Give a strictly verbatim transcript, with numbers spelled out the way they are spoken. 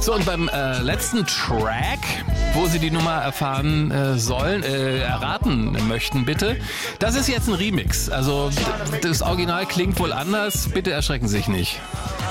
So, und beim äh, letzten Track, wo Sie die Nummer erfahren äh, sollen, äh, erraten möchten, bitte. Das ist jetzt ein Remix. Also d- das Original klingt wohl anders. Bitte erschrecken Sie sich nicht.